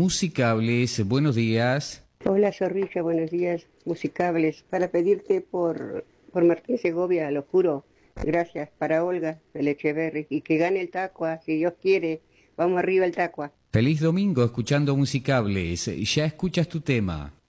Musicables, buenos días. Hola Zorrilla, buenos días, Musicables. Para pedirte por Martín Segovia, lo juro. Gracias. Para Olga del Echeverri. Y que gane el Tacua, si Dios quiere. Vamos arriba el Tacua. Feliz domingo escuchando Musicables. Ya escuchas tu tema.